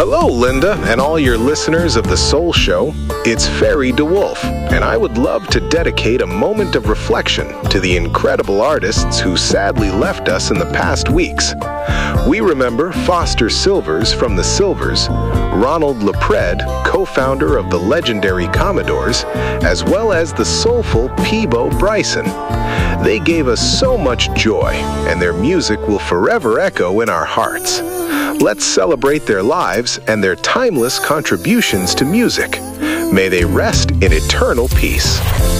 Hello, Linda, and all your listeners of The Soul Show. It's Ferry DeWolf, and I would love to dedicate a moment of reflection to the incredible artists who sadly left us in the past weeks. We remember Foster Silvers from the Silvers, Ronald LaPred, co-founder of the legendary Commodores, as well as the soulful Peabo Bryson. They gave us so much joy, and their music will forever echo in our hearts. Let's celebrate their lives and their timeless contributions to music. May they rest in eternal peace.